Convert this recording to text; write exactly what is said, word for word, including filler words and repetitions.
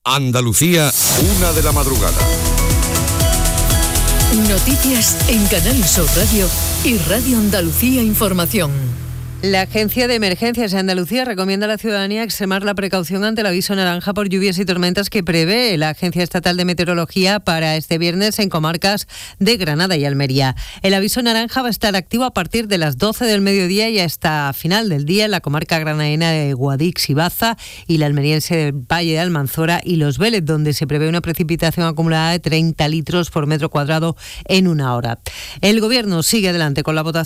Andalucía, una de la madrugada. Noticias en Canal Sur Radio y Radio Andalucía Información. La Agencia de Emergencias de Andalucía recomienda a la ciudadanía extremar la precaución ante el aviso naranja por lluvias y tormentas que prevé la Agencia Estatal de Meteorología para este viernes en comarcas de Granada y Almería. El aviso naranja va a estar activo a partir de las doce del mediodía y hasta final del día en la comarca granadina de Guadix y Baza y la almeriense del Valle de Almanzora y Los Vélez, donde se prevé una precipitación acumulada de treinta litros por metro cuadrado en una hora. El Gobierno sigue adelante con la votación